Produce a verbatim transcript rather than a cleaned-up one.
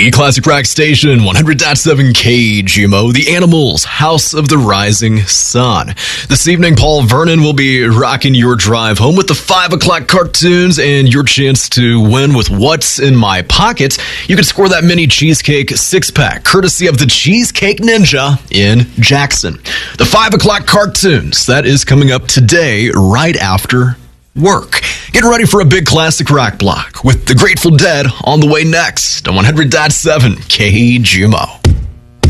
The Classic Rock Station, one hundred point seven K G M O, The Animals, House of the Rising Sun. This evening, Paul Vernon will be rocking your drive home with the five o'clock cartoons and your chance to win with What's in My Pocket. You can score that mini cheesecake six-pack, courtesy of the Cheesecake Ninja in Jackson. The five o'clock cartoons, that is coming up today right after work. Get ready for a big classic rock block with the Grateful Dead on the way next on one hundred point seven K G M O.